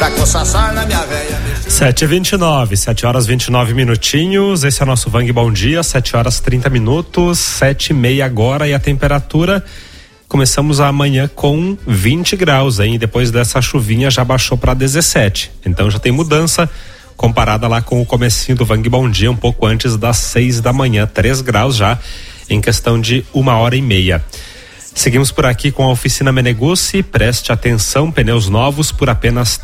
pra coçar sarna, minha velha. 7h29, 7 horas 29 minutinhos. Esse é o nosso Vang Bom Dia, 7 horas 30 minutos, 7h30 agora, e a temperatura. Começamos amanhã com 20 graus, hein? Depois dessa chuvinha já baixou para 17. Então já tem mudança comparada lá com o comecinho do Vang Bom Dia, um pouco antes das 6 da manhã. 3 graus já em questão de 1h30. Seguimos por aqui com a oficina Meneguzzi. Preste atenção, pneus novos por apenas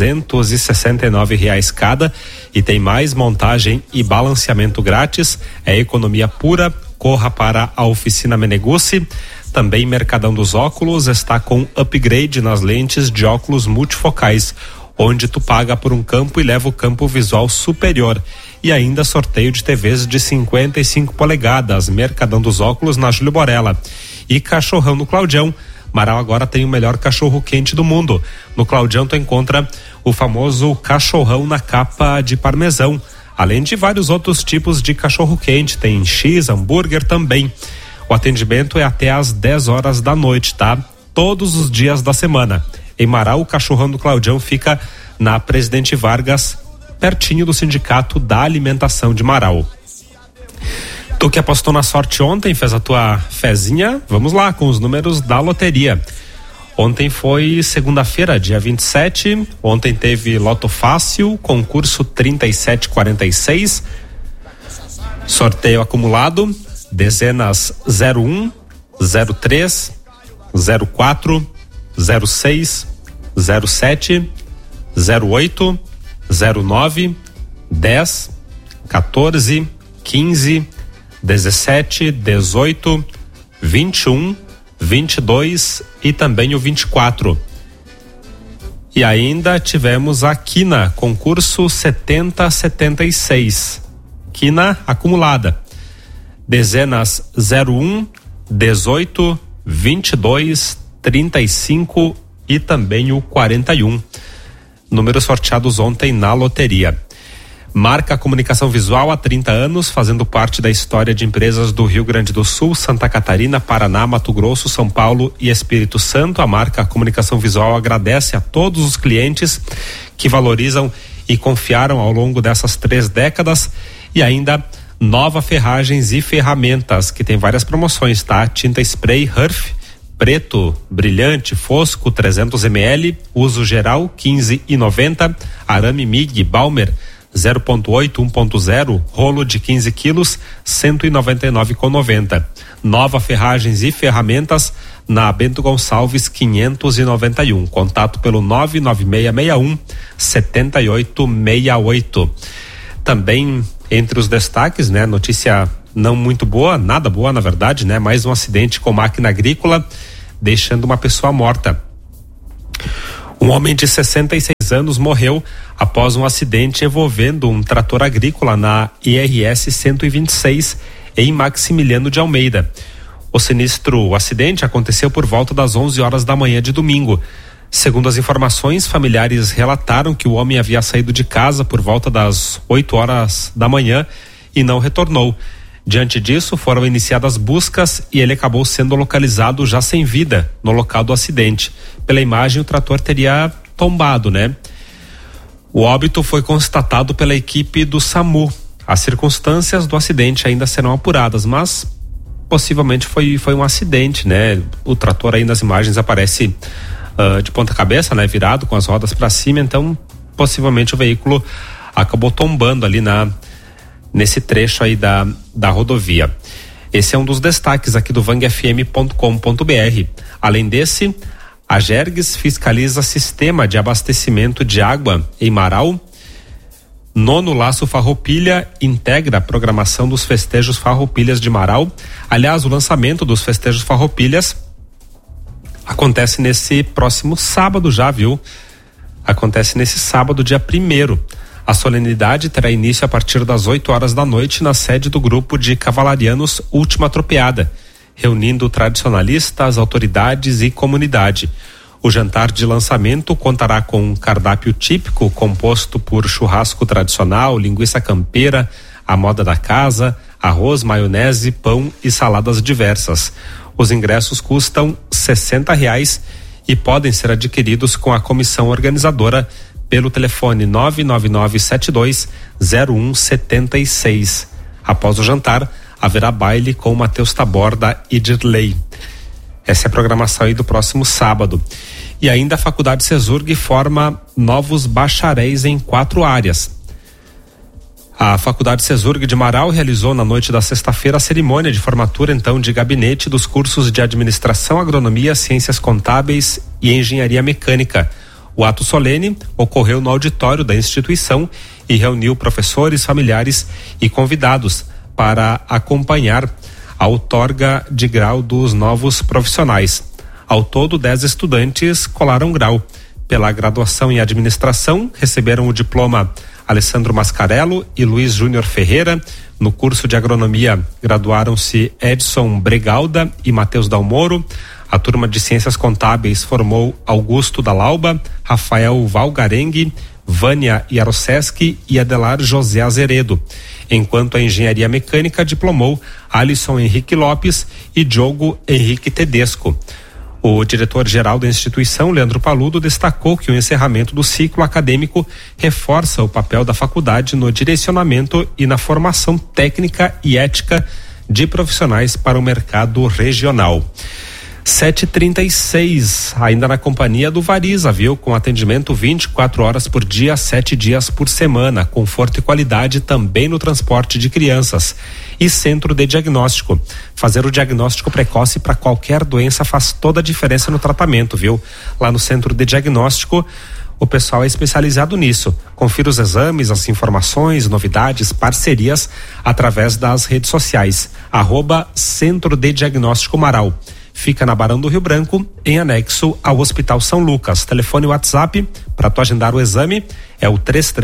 R$369 cada, e tem mais, montagem e balanceamento grátis. É economia pura. Corra para a oficina Meneguzzi. Também Mercadão dos Óculos está com upgrade nas lentes de óculos multifocais, onde tu paga por um campo e leva o campo visual superior. E ainda sorteio de TVs de 55 polegadas. Mercadão dos Óculos na Júlio Borella. E Cachorrão no Claudião. Marau agora tem o melhor cachorro quente do mundo. No Claudião tu encontra o famoso cachorrão na capa de parmesão, além de vários outros tipos de cachorro quente. Tem X, hambúrguer também. O atendimento é até às 10 horas da noite, tá? Todos os dias da semana. Em Marau, o Cachorrão do Claudião fica na Presidente Vargas, pertinho do Sindicato da Alimentação de Marau. Tu que apostou na sorte ontem, fez a tua fezinha, vamos lá com os números da loteria. Ontem foi segunda-feira, dia 27, ontem teve Loto Fácil, concurso 3746, sorteio acumulado, dezenas 01, 03, 04, 06, 07, 08, 09, 10, 14, 15, 17, 18, 21, 22 e também o 24. E ainda tivemos a quina, concurso 7076, quina acumulada, dezenas 01, 18, 22, 35 e também o 41. Números sorteados ontem na loteria. Marca Comunicação Visual há 30 anos, fazendo parte da história de empresas do Rio Grande do Sul, Santa Catarina, Paraná, Mato Grosso, São Paulo e Espírito Santo. A Marca Comunicação Visual agradece a todos os clientes que valorizam e confiaram ao longo dessas 3 décadas. E ainda Nova Ferragens e Ferramentas, que tem várias promoções, tá? Tinta spray Herf, preto, brilhante, fosco, 300 ml, uso geral, 15,90. Arame MIG Balmer 0.8, 1.0, rolo de 15 quilos, 199,90. Nova Ferragens e Ferramentas na Bento Gonçalves 591. Contato pelo 99661 7868. Também entre os destaques, né, notícia não muito boa, nada boa na verdade, né, mais um acidente com máquina agrícola, deixando uma pessoa morta. Um homem de 66 anos morreu após um acidente envolvendo um trator agrícola na IRS 126 em Maximiliano de Almeida. O acidente aconteceu por volta das 11 horas da manhã de domingo. Segundo as informações, familiares relataram que o homem havia saído de casa por volta das 8 horas da manhã e não retornou. Diante disso, foram iniciadas buscas e ele acabou sendo localizado já sem vida no local do acidente. Pela imagem, o trator teria tombado, né? O óbito foi constatado pela equipe do SAMU. As circunstâncias do acidente ainda serão apuradas, mas possivelmente foi um acidente, né? O trator aí nas imagens aparece de ponta cabeça, né? Virado com as rodas para cima, então possivelmente o veículo acabou tombando ali nesse trecho aí da rodovia. Esse é um dos destaques aqui do vangfm.com.br. Além desse, a Gergues fiscaliza sistema de abastecimento de água em Marau. Nono Laço Farroupilha integra a programação dos festejos Farroupilhas de Marau. Aliás, o lançamento dos festejos Farroupilhas acontece nesse próximo sábado já, viu? Acontece nesse sábado, dia 1º. A solenidade terá início a partir das 8 horas da noite na sede do grupo de cavalarianos Última Tropeada, reunindo tradicionalistas, autoridades e comunidade. O jantar de lançamento contará com um cardápio típico composto por churrasco tradicional, linguiça campeira, a moda da casa, arroz, maionese, pão e saladas diversas. Os ingressos custam R$60 e podem ser adquiridos com a comissão organizadora pelo telefone 999720176. Após o jantar, haverá baile com Matheus Taborda e Dirley. Essa é a programação aí do próximo sábado. E ainda a Faculdade CESURG forma novos bacharéis em 4 áreas. A Faculdade CESURG de Marau realizou na noite da sexta-feira a cerimônia de formatura, então, de gabinete dos cursos de Administração, Agronomia, Ciências Contábeis e Engenharia Mecânica. O ato solene ocorreu no auditório da instituição e reuniu professores, familiares e convidados para acompanhar a outorga de grau dos novos profissionais. Ao todo, 10 estudantes colaram grau. Pela graduação em Administração, receberam o diploma Alessandro Mascarello e Luiz Júnior Ferreira. No curso de Agronomia, graduaram-se Edson Bregalda e Matheus Dalmoro. A turma de Ciências Contábeis formou Augusto Dalauba, Rafael Valgarengue, Vânia Yaroseski e Adelar José Azeredo. Enquanto a Engenharia Mecânica diplomou Alisson Henrique Lopes e Diogo Henrique Tedesco. O diretor-geral da instituição, Leandro Paludo, destacou que o encerramento do ciclo acadêmico reforça o papel da faculdade no direcionamento e na formação técnica e ética de profissionais para o mercado regional. 7h36, ainda na companhia do Variza, viu? Com atendimento 24 horas por dia, 7 dias por semana, conforto e qualidade também no transporte de crianças. E centro de diagnóstico. Fazer o diagnóstico precoce para qualquer doença faz toda a diferença no tratamento, viu? Lá no centro de diagnóstico, o pessoal é especializado nisso. Confira os exames, as informações, novidades, parcerias através das redes sociais. @Centro de Diagnóstico Marau. Fica na Barão do Rio Branco, em anexo ao Hospital São Lucas. Telefone WhatsApp para tu agendar o exame é o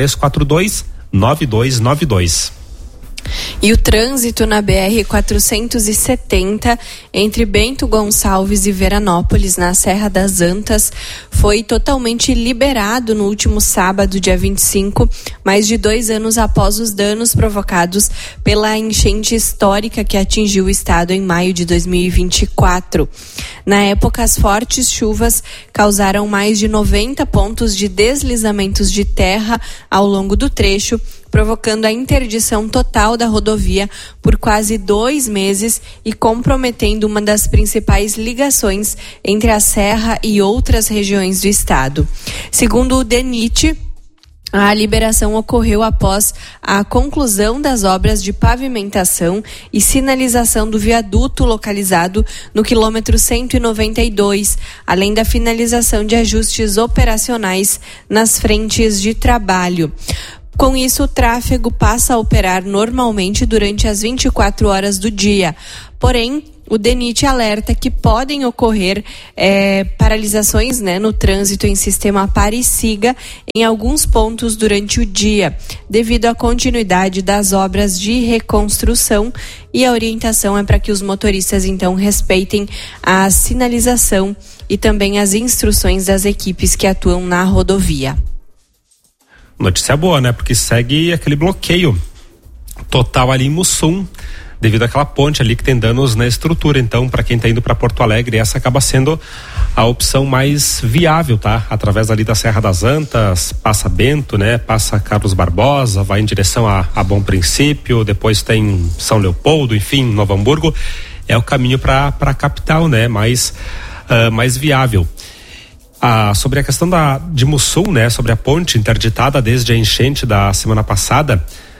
3342-9292. E o trânsito na BR-470 entre Bento Gonçalves e Veranópolis, na Serra das Antas, foi totalmente liberado no último sábado, dia 25, mais de 2 anos após os danos provocados pela enchente histórica que atingiu o estado em maio de 2024. Na época, as fortes chuvas causaram mais de 90 pontos de deslizamentos de terra ao longo do trecho, provocando a interdição total da rodovia por quase 2 meses e comprometendo uma das principais ligações entre a Serra e outras regiões do estado. Segundo o DENIT, a liberação ocorreu após a conclusão das obras de pavimentação e sinalização do viaduto localizado no quilômetro 192, além da finalização de ajustes operacionais nas frentes de trabalho. Com isso, o tráfego passa a operar normalmente durante as 24 horas do dia. Porém, o DENIT alerta que podem ocorrer paralisações, no trânsito em sistema pare e siga em alguns pontos durante o dia, devido à continuidade das obras de reconstrução, e a orientação é para que os motoristas então respeitem a sinalização e também as instruções das equipes que atuam na rodovia. Notícia boa, né? Porque segue aquele bloqueio total ali em Mussum, devido àquela ponte ali que tem danos na estrutura. Então, para quem está indo para Porto Alegre, essa acaba sendo a opção mais viável, tá? Através ali da Serra das Antas, passa Bento, né? Passa Carlos Barbosa, vai em direção a Bom Princípio, depois tem São Leopoldo, enfim, Novo Hamburgo. É o caminho para a capital, né? Mais viável. Sobre a questão de Mussum, né? Sobre a ponte interditada desde a enchente da semana passada,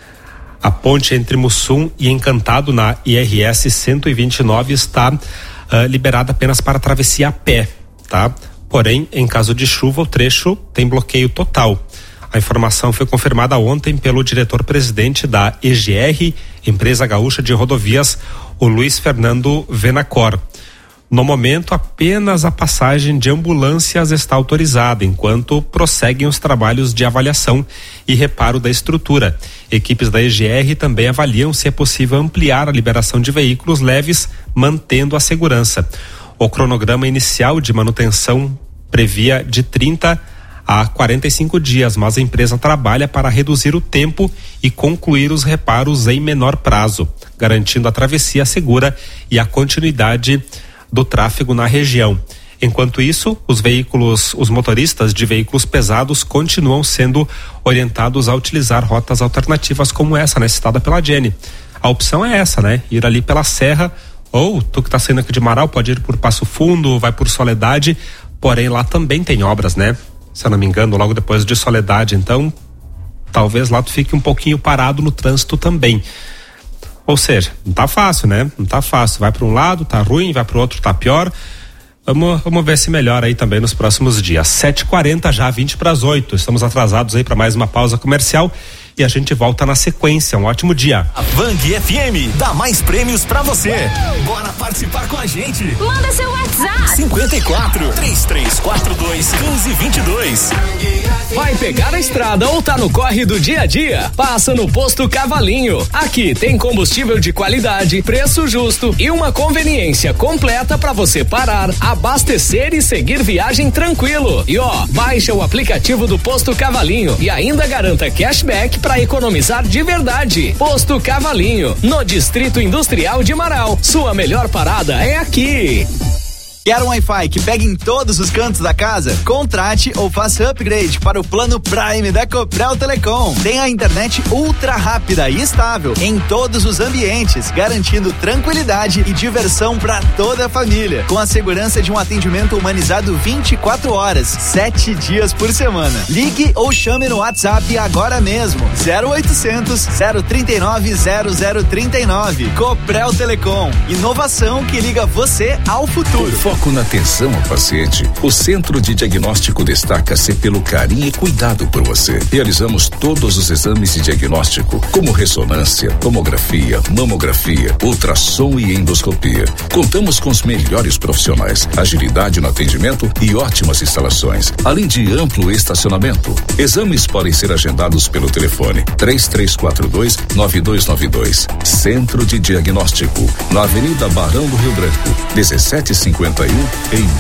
a ponte entre Mussum e Encantado na IRS 129 está liberada apenas para travessia a pé, tá? Porém, em caso de chuva, o trecho tem bloqueio total. A informação foi confirmada ontem pelo diretor-presidente da EGR, Empresa Gaúcha de Rodovias, o Luiz Fernando Venacor. No momento, apenas a passagem de ambulâncias está autorizada, enquanto prosseguem os trabalhos de avaliação e reparo da estrutura. Equipes da EGR também avaliam se é possível ampliar a liberação de veículos leves, mantendo a segurança. O cronograma inicial de manutenção previa de 30 a 45 dias, mas a empresa trabalha para reduzir o tempo e concluir os reparos em menor prazo, garantindo a travessia segura e a continuidade do tráfego na região. Enquanto isso, os motoristas de veículos pesados continuam sendo orientados a utilizar rotas alternativas como essa, né, citada pela Jenny. A opção é essa, né? Ir ali pela Serra, ou tu que tá saindo aqui de Marau pode ir por Passo Fundo, vai por Soledade, porém lá também tem obras, né? Se eu não me engano, logo depois de Soledade, então talvez lá tu fique um pouquinho parado no trânsito também. Ou seja, não tá fácil, né? Não tá fácil, vai para um lado, tá ruim, vai para o outro, tá pior. Vamos ver se melhora aí também nos próximos dias. 7h40, já 7:40. Estamos atrasados aí para mais uma pausa comercial e a gente volta na sequência. Um ótimo dia. A Vang FM dá mais prêmios pra você. Bora participar com a gente. Manda seu WhatsApp. 54-3342-1522. Vai pegar a estrada ou tá no corre do dia a dia? Passa no Posto Cavalinho. Aqui tem combustível de qualidade, preço justo e uma conveniência completa pra você parar, abastecer e seguir viagem tranquilo. E baixa o aplicativo do Posto Cavalinho e ainda garanta cashback para economizar de verdade. Posto Cavalinho, no Distrito Industrial de Marau. Sua melhor parada é aqui. Quer um Wi-Fi que pegue em todos os cantos da casa? Contrate ou faça upgrade para o plano Prime da Coprel Telecom. Tem a internet ultra rápida e estável em todos os ambientes, garantindo tranquilidade e diversão para toda a família, com a segurança de um atendimento humanizado 24 horas, 7 dias por semana. Ligue ou chame no WhatsApp agora mesmo. 0800 039 0039. Coprel Telecom. Inovação que liga você ao futuro. Foco na atenção ao paciente. O Centro de Diagnóstico destaca-se pelo carinho e cuidado por você. Realizamos todos os exames de diagnóstico, como ressonância, tomografia, mamografia, ultrassom e endoscopia. Contamos com os melhores profissionais, agilidade no atendimento e ótimas instalações, além de amplo estacionamento. Exames podem ser agendados pelo telefone 3342-9292. Centro de Diagnóstico, na Avenida Barão do Rio Branco, 1751, em